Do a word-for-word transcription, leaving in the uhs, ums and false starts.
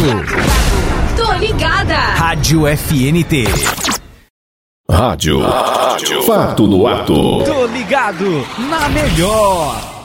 Tô ligada. Rádio F N T. Rádio. Rádio. Fato no ato. Tô ligado na melhor.